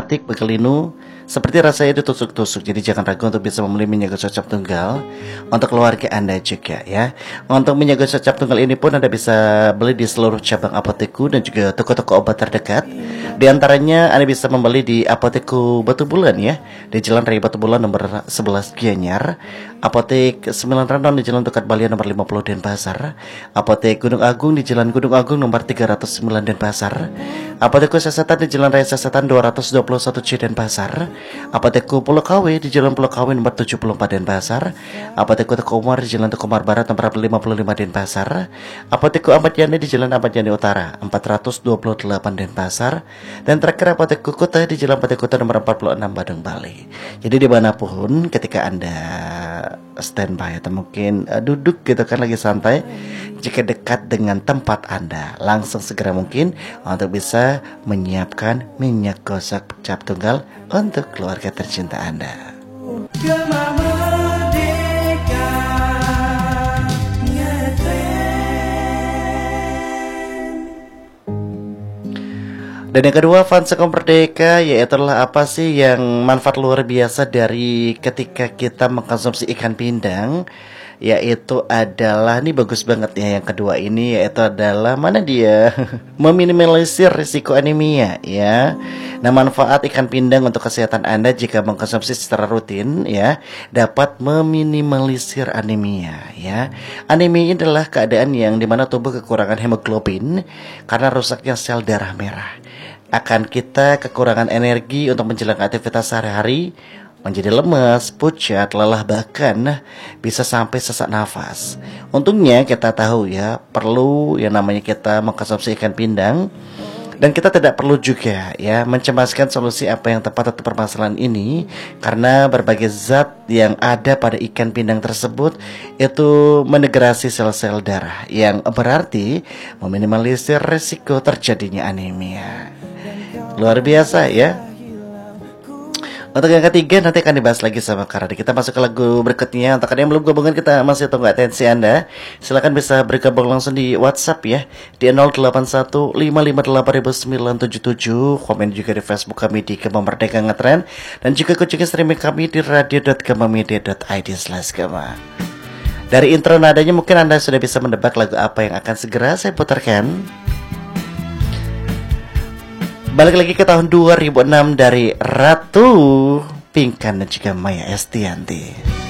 batik, bekelinu, seperti rasanya ditusuk-tusuk. Jadi jangan ragu untuk bisa membeli minyak gosok cap tunggal untuk keluarga Anda juga ya. Untuk minyak gosok cap tunggal ini pun Anda bisa beli di seluruh cabang apoteku dan juga toko-toko obat terdekat. Di antaranya Anda bisa membeli di Apoteku Batu Bulan ya, di Jalan Raya Batu Bulan nomor 11 Gianyar, Apotek 9 Randon di Jalan Tukat Balia nomor 50 Denpasar, Apotek Gunung Agung di Jalan Gunung Agung nomor 309 Denpasar, Apoteku Sasetan di Jalan Raya Sasetan 221 C Denpasar, Apoteku Pulau KW di Jalan Pulau KW nomor 74 Denpasar, Apoteku Teku Umar di Jalan Teku Umar Barat nomor 55 Denpasar, Apoteku Ahmad Yani di Jalan Ahmad Yani Utara 428 Denpasar, dan terakhir Apoteku Kuta di Jalan Apoteku Kuta nomor 46 Badung Bali. Jadi dimanapun ketika Anda standby atau mungkin duduk gitu kan lagi santai, jika dekat dengan tempat Anda, langsung segera mungkin untuk bisa menyiapkan minyak gosok cap tunggal untuk keluarga tercinta Anda. Dan yang kedua, fans Sekom Merdeka, yaitu apa sih yang manfaat luar biasa dari ketika kita mengkonsumsi ikan pindang, yaitu adalah, ini bagus banget ya yang kedua ini, yaitu adalah mana dia? Meminimalisir risiko anemia ya. Nah, manfaat ikan pindang untuk kesehatan Anda jika mengkonsumsi secara rutin ya, dapat meminimalisir anemia ya. Anemia adalah keadaan yang dimana tubuh kekurangan hemoglobin karena rusaknya sel darah merah. Akan kita kekurangan energi untuk menjalankan aktivitas sehari-hari, menjadi lemas, pucat, lelah, bahkan bisa sampai sesak nafas. Untungnya kita tahu ya, perlu yang namanya kita mengkonsumsi ikan pindang, dan kita tidak perlu juga ya mencemaskan solusi apa yang tepat untuk permasalahan ini, karena berbagai zat yang ada pada ikan pindang tersebut itu mendegrasi sel-sel darah, yang berarti meminimalisir risiko terjadinya anemia. Luar biasa ya. Untuk yang ketiga nanti akan dibahas lagi sama Karadi. Kita masuk ke lagu berikutnya. Untuk yang belum gabungan, kita masih tunggu atensi Anda. Silakan bisa bergabung langsung di WhatsApp ya, di 0815588977. Komen juga di Facebook kami di Gema Merdeka Ngetren, dan juga kunjungi streaming kami di radio.gemamedia.id/gema. Dari intro nadanya mungkin Anda sudah bisa mendebak lagu apa yang akan segera saya putarkan. Balik lagi ke tahun 2006 dari Ratu Pinkan dan juga Maya Estianti.